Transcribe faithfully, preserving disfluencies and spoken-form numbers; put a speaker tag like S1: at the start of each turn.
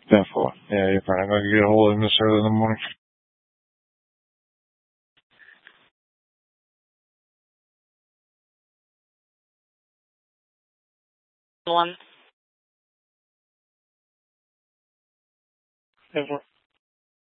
S1: Definitely. Yeah, you're probably not going to get a hold of him this early in the morning.
S2: One. Definitely.